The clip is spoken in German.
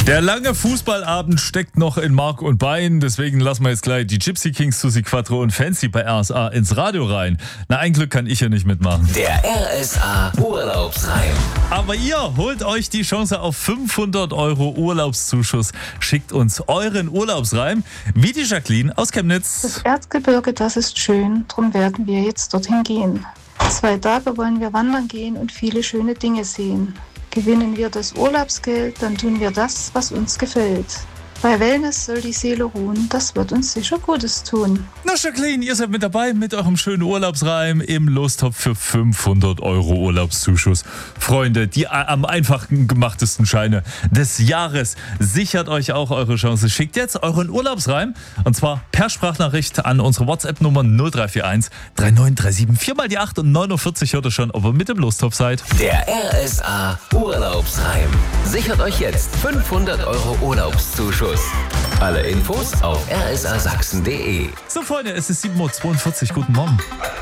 Der lange Fußballabend steckt noch in Mark und Bein, deswegen lassen wir jetzt gleich die Gypsy Kings, Susi Quattro und Fancy bei RSA ins Radio rein. Na, ein Glück kann ich ja nicht mitmachen. Der RSA Urlaubsreim. Aber ihr holt euch die Chance auf 500 € Urlaubszuschuss. Schickt uns euren Urlaubsreim, wie die Jacqueline aus Chemnitz. Das Erzgebirge, das ist schön, drum werden wir jetzt dorthin gehen. 2 Tage wollen wir wandern gehen und viele schöne Dinge sehen. Gewinnen wir das Urlaubsgeld, dann tun wir das, was uns gefällt. Bei Wellness soll die Seele ruhen, das wird uns sicher Gutes tun. Na Jacqueline, ihr seid mit dabei mit eurem schönen Urlaubsreim im Lostopf für 500 € Urlaubszuschuss. Freunde, die am einfachen gemachtesten Scheine des Jahres. Sichert euch auch eure Chance. Schickt jetzt euren Urlaubsreim und zwar per Sprachnachricht an unsere WhatsApp-Nummer 0341 3937 4 mal die 8 und 49 hört ihr schon, ob ihr mit dem Lostopf seid. Der RSA Urlaubsreim. Sichert euch jetzt 500 € Urlaubszuschuss. Alle Infos auf rsasachsen.de. So Freunde, es ist 7:42 Uhr. Guten Morgen.